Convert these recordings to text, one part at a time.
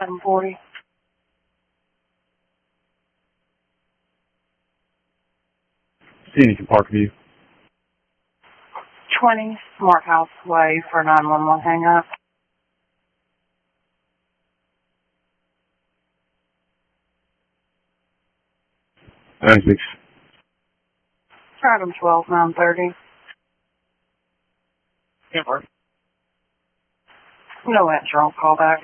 740. Scenic in Parkview. 20 Smart House Way for 911 hang up. Six. Stratum 12 930. Denver. No answer on callback.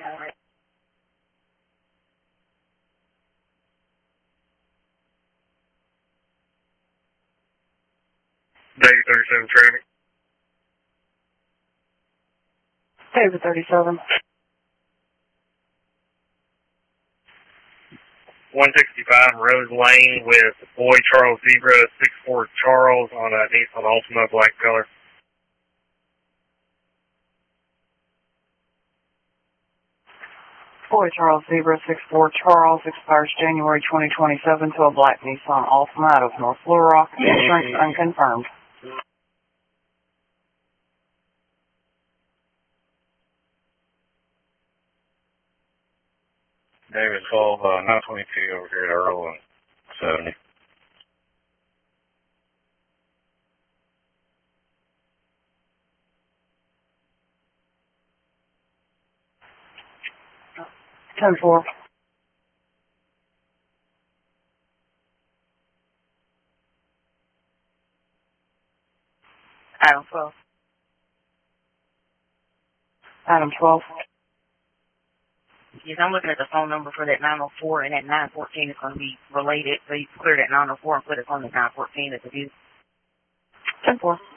David 37 traffic. David 37. 165 Rose Lane with Boy Charles Zebra 64 Charles on a Nissan Altima black color. Boy Charles Zebra 64 Charles expires January 2027 to a black Nissan Altima out of North Little Rock. Insurance unconfirmed. David 12 922 over here at Earl and 70. Ten four. Adam 12. Adam 12. Yes, I'm looking at the phone number for that 904, and that 914 is going to be related. So you clear that 904 and put it on the 914 at the view. 10 4.